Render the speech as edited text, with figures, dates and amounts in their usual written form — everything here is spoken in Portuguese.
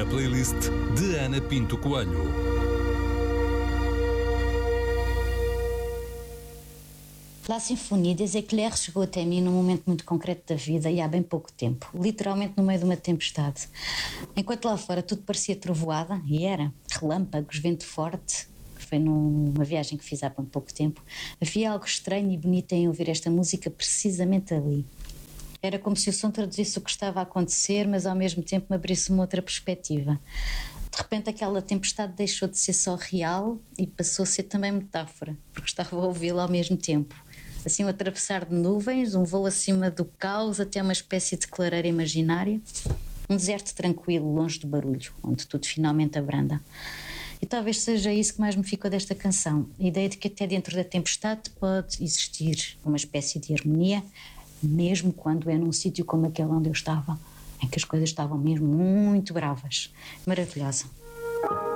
A playlist de Ana Pinto Coelho. La Symphonie des Éclairs chegou até mim num momento muito concreto da vida e há bem pouco tempo, literalmente no meio de uma tempestade. Enquanto lá fora tudo parecia trovoada, e era, relâmpagos, vento forte, que foi numa viagem que fiz há bem pouco tempo, havia algo estranho e bonito em ouvir esta música precisamente ali. Era como se o som traduzisse o que estava a acontecer, mas ao mesmo tempo me abrisse uma outra perspectiva. De repente aquela tempestade deixou de ser só real e passou a ser também metáfora, porque estava a ouvi-la ao mesmo tempo. Assim, um atravessar de nuvens, um voo acima do caos até uma espécie de clareira imaginária. Um deserto tranquilo, longe do barulho, onde tudo finalmente abranda. E talvez seja isso que mais me ficou desta canção. A ideia de que até dentro da tempestade pode existir uma espécie de harmonia, mesmo quando é num sítio como aquele onde eu estava, em que as coisas estavam mesmo muito bravas. Maravilhosa.